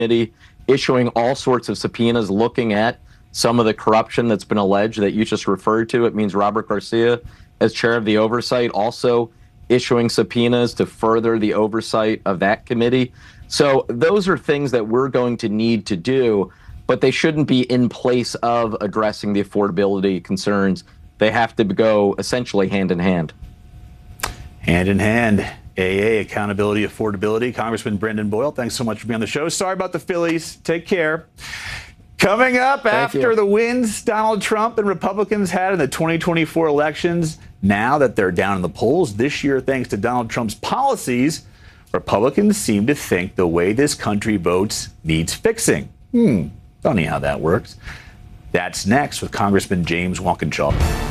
committee, issuing all sorts of subpoenas, looking at some of the corruption that's been alleged that you just referred to. It means Robert Garcia, as chair of the oversight, also issuing subpoenas to further the oversight of that committee. So those are things that we're going to need to do, but they shouldn't be in place of addressing the affordability concerns. They have to go essentially hand in hand. Hand in hand. AA, accountability, affordability. Congressman Brendan Boyle, thanks so much for being on the show. Sorry about the Phillies. Take care. Coming up after the wins Donald Trump and Republicans had in the 2024 elections, now that they're down in the polls this year thanks to Donald Trump's policies, Republicans seem to think the way this country votes needs fixing. Funny how that works. That's next with Congressman James Walkinshaw.